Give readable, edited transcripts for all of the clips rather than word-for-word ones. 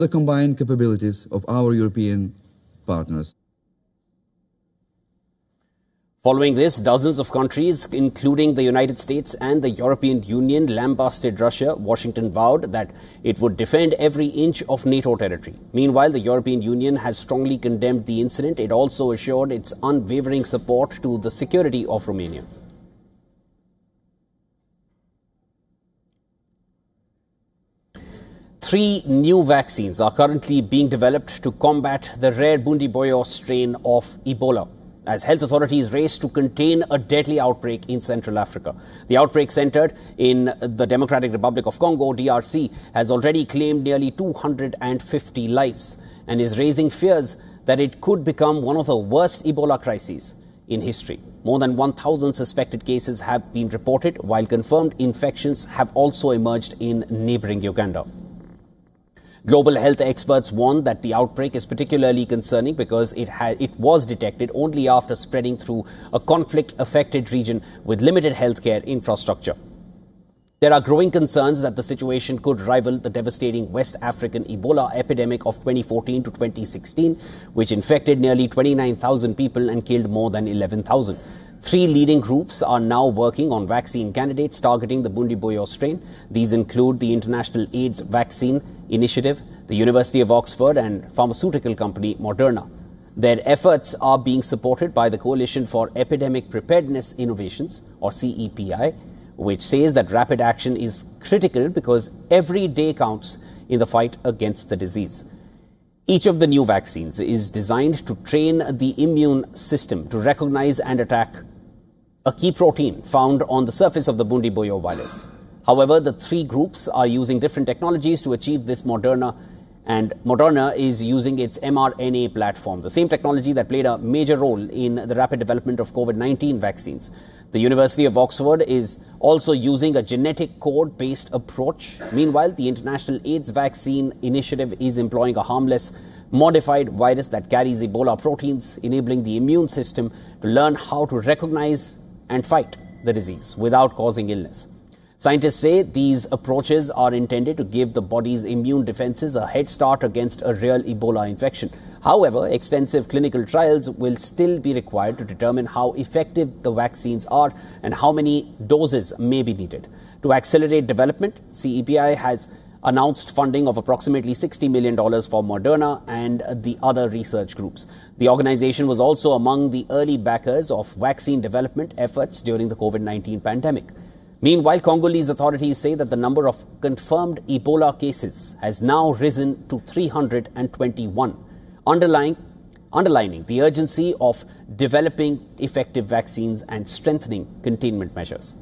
the combined capabilities of our European partners. Following this, dozens of countries, including the United States and the European Union, lambasted Russia. Washington vowed that it would defend every inch of NATO territory. Meanwhile, the European Union has strongly condemned the incident. It also assured its unwavering support to the security of Romania. Three new vaccines are currently being developed to combat the rare Bundibugyo strain of Ebola, as health authorities race to contain a deadly outbreak in Central Africa. The outbreak centered in the Democratic Republic of Congo, DRC, has already claimed nearly 250 lives and is raising fears that it could become one of the worst Ebola crises in history. More than 1,000 suspected cases have been reported, while confirmed infections have also emerged in neighboring Uganda. Global health experts warn that the outbreak is particularly concerning because it was detected only after spreading through a conflict-affected region with limited healthcare infrastructure. There are growing concerns that the situation could rival the devastating West African Ebola epidemic of 2014 to 2016, which infected nearly 29,000 people and killed more than 11,000. Three leading groups are now working on vaccine candidates targeting the Bundibugyo strain. These include the International AIDS Vaccine Initiative, the University of Oxford and pharmaceutical company Moderna. Their efforts are being supported by the Coalition for Epidemic Preparedness Innovations, or CEPI, which says that rapid action is critical because every day counts in the fight against the disease. Each of the new vaccines is designed to train the immune system to recognize and attack a key protein found on the surface of the Bundibugyo virus. However, the three groups are using different technologies to achieve this. Moderna is using its mRNA platform, the same technology that played a major role in the rapid development of COVID-19 vaccines. The University of Oxford is also using a genetic code-based approach. Meanwhile, the International AIDS Vaccine Initiative is employing a harmless, modified virus that carries Ebola proteins, enabling the immune system to learn how to recognize and fight the disease without causing illness. Scientists say these approaches are intended to give the body's immune defenses a head start against a real Ebola infection. However, extensive clinical trials will still be required to determine how effective the vaccines are and how many doses may be needed. To accelerate development, CEPI has announced funding of approximately $60 million for Moderna and the other research groups. The organization was also among the early backers of vaccine development efforts during the COVID-19 pandemic. Meanwhile, Congolese authorities say that the number of confirmed Ebola cases has now risen to 321, underlining the urgency of developing effective vaccines and strengthening containment measures.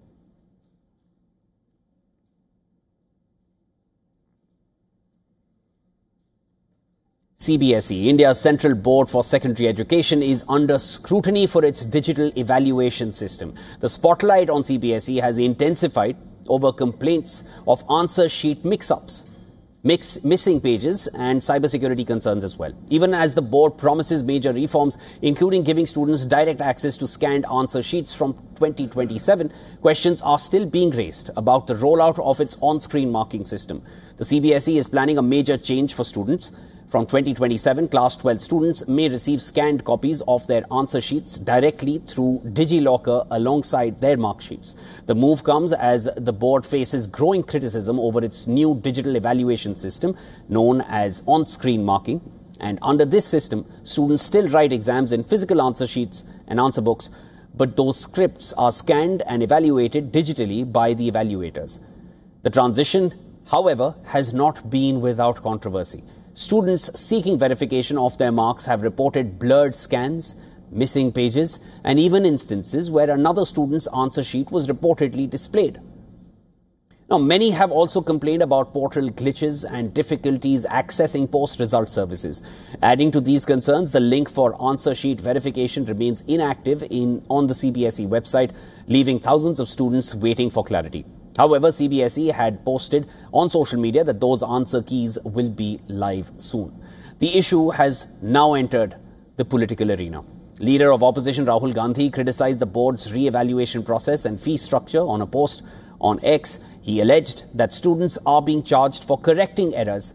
CBSE, India's Central Board for Secondary Education, is under scrutiny for its digital evaluation system. The spotlight on CBSE has intensified over complaints of answer sheet mix-ups, missing pages and cybersecurity concerns as well. Even as the board promises major reforms, including giving students direct access to scanned answer sheets from 2027, questions are still being raised about the rollout of its on-screen marking system. The CBSE is planning a major change for students. From 2027, Class 12 students may receive scanned copies of their answer sheets directly through DigiLocker alongside their mark sheets. The move comes as the board faces growing criticism over its new digital evaluation system known as on-screen marking. And under this system, students still write exams in physical answer sheets and answer books, but those scripts are scanned and evaluated digitally by the evaluators. The transition, however, has not been without controversy. Students seeking verification of their marks have reported blurred scans, missing pages, and even instances where another student's answer sheet was reportedly displayed. Now, many have also complained about portal glitches and difficulties accessing post-result services. Adding to these concerns, the link for answer sheet verification remains inactive on the CBSE website, leaving thousands of students waiting for clarity. However, CBSE had posted on social media that those answer keys will be live soon. The issue has now entered the political arena. Leader of opposition Rahul Gandhi criticized the board's re-evaluation process and fee structure on a post on X. He alleged that students are being charged for correcting errors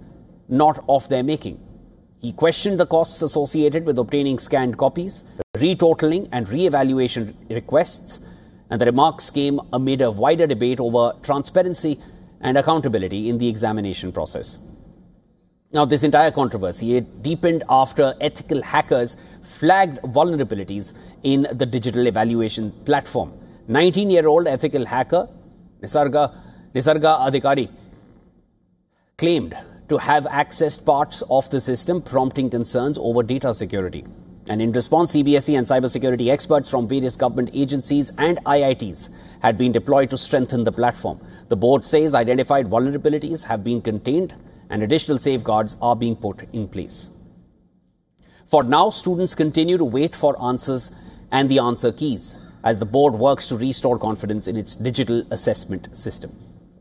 not of their making. He questioned the costs associated with obtaining scanned copies, retotaling and re-evaluation requests, and the remarks came amid a wider debate over transparency and accountability in the examination process. Now, this entire controversy deepened after ethical hackers flagged vulnerabilities in the digital evaluation platform. 19-year-old ethical hacker Nisarga Adhikari claimed to have accessed parts of the system, prompting concerns over data security. And in response, CBSE and cybersecurity experts from various government agencies and IITs had been deployed to strengthen the platform. The board says identified vulnerabilities have been contained and additional safeguards are being put in place. For now, students continue to wait for answers and the answer keys as the board works to restore confidence in its digital assessment system.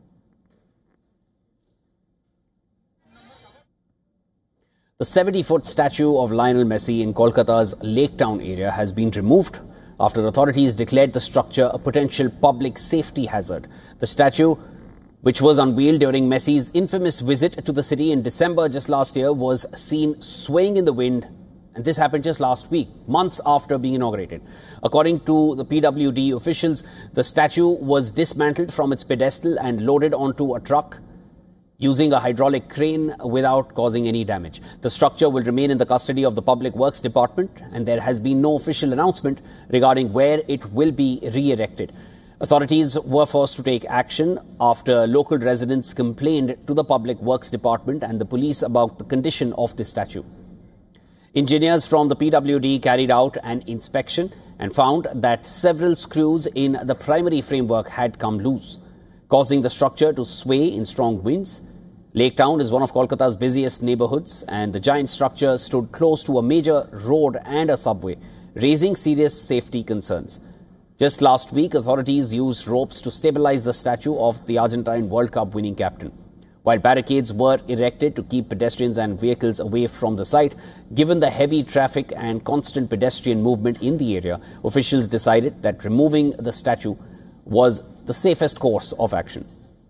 The 70-foot statue of Lionel Messi in Kolkata's Lake Town area has been removed after authorities declared the structure a potential public safety hazard. The statue, which was unveiled during Messi's infamous visit to the city in December just last year, was seen swaying in the wind, and this happened just last week, months after being inaugurated. According to the PWD officials, the statue was dismantled from its pedestal and loaded onto a truck using a hydraulic crane without causing any damage. The structure will remain in the custody of the Public Works Department, and there has been no official announcement regarding where it will be re-erected. Authorities were forced to take action after local residents complained to the Public Works Department and the police about the condition of the statue. Engineers from the PWD carried out an inspection and found that several screws in the primary framework had come loose, causing the structure to sway in strong winds. Lake Town is one of Kolkata's busiest neighborhoods, and the giant structure stood close to a major road and a subway, raising serious safety concerns. Just last week, authorities used ropes to stabilize the statue of the Argentine World Cup winning captain, while barricades were erected to keep pedestrians and vehicles away from the site. Given the heavy traffic and constant pedestrian movement in the area, officials decided that removing the statue was the safest course of action.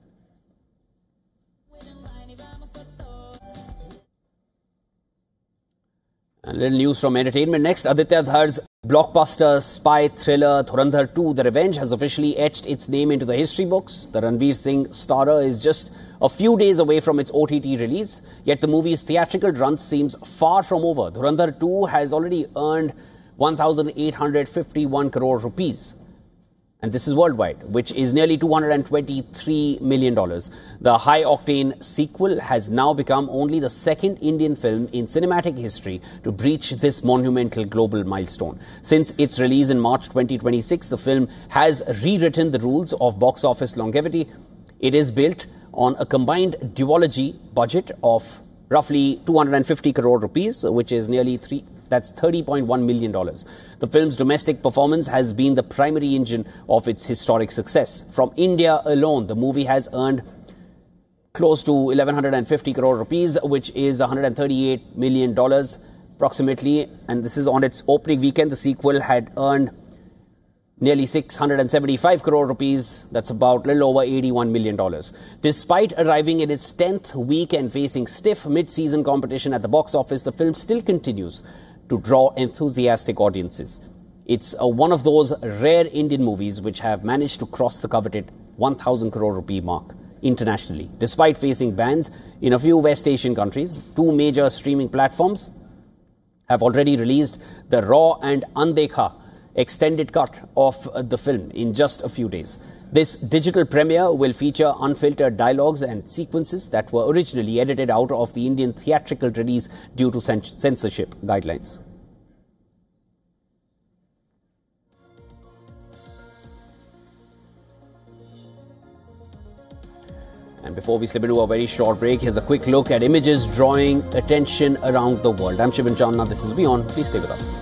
And a little news from entertainment next. Aditya Dhar's blockbuster spy thriller Dhurandhar 2 The Revenge has officially etched its name into the history books. The Ranveer Singh starrer is just a few days away from its OTT release, yet the movie's theatrical run seems far from over. Dhurandhar 2 has already earned 1,851 crore rupees. And this is worldwide, which is nearly $223 million. The high-octane sequel has now become only the second Indian film in cinematic history to breach this monumental global milestone. Since its release in March 2026, the film has rewritten the rules of box office longevity. It is built on a combined duology budget of roughly 250 crore rupees, which is nearly $30.1 million. The film's domestic performance has been the primary engine of its historic success. From India alone, the movie has earned close to 1,150 crore rupees, which is $138 million approximately. And this is on its opening weekend. The sequel had earned nearly 675 crore rupees. That's about a little over $81 million. Despite arriving in its 10th week and facing stiff mid-season competition at the box office, the film still continues to draw enthusiastic audiences. It's one of those rare Indian movies which have managed to cross the coveted 1,000 crore rupee mark internationally. Despite facing bans in a few West Asian countries, two major streaming platforms have already released the raw and undekha extended cut of the film in just a few days. This digital premiere will feature unfiltered dialogues and sequences that were originally edited out of the Indian theatrical release due to censorship guidelines. And before we slip into a very short break, here's a quick look at images drawing attention around the world. I'm Shivan Chandna. This is WION. Please stay with us.